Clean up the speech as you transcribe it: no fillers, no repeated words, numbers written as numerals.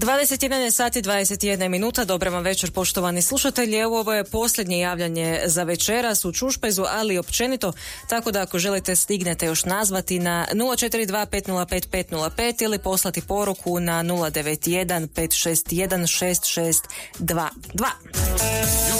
21 sati 21 minuta. Dobar vam večer, poštovani slušatelji. Evo, ovo je posljednje javljanje za večeras u Čušpezu, ali i općenito, tako da ako želite stignete još nazvati na 042 505 505 ili poslati poruku na 091 561 6622.